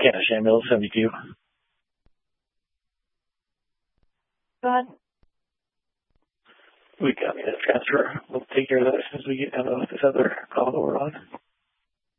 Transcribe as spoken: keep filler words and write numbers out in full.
Cash ambulance seventy-two. Go ahead. We got me that transfer. We'll take care of that as soon as we get out of this other call that we're on.